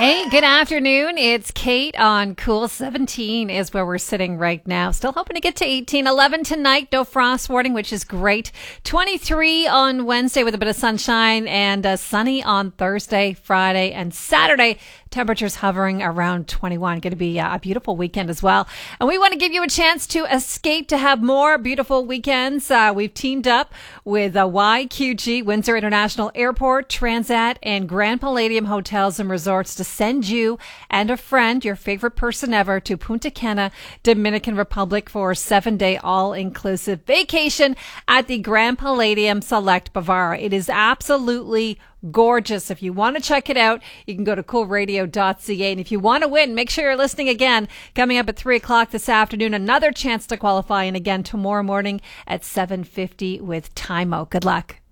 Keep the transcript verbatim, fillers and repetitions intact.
Hey, good afternoon. It's Kate on Cool. seventeen is where we're sitting right now. Still hoping to get to eighteen. eleven tonight, no frost warning, which is great. twenty-three on Wednesday with a bit of sunshine, and uh, sunny on Thursday, Friday, and Saturday. Temperatures hovering around twenty-one. Going to be uh, a beautiful weekend as well. And we want to give you a chance to escape to have more beautiful weekends. Uh, we've teamed up with uh, Y Q G, Windsor International Airport, Transat, and Grand Palladium Hotels and Resorts to send you and a friend, your favorite person ever, to Punta Cana, Dominican Republic for a seven-day all-inclusive vacation at the Grand Palladium Select Bavara. It is absolutely gorgeous. If you want to check it out, you can go to cool radio dot c a. And if you want to win, make sure you're listening again. Coming up at three o'clock this afternoon, another chance to qualify. And again tomorrow morning at seven fifty with Time Out. Good luck.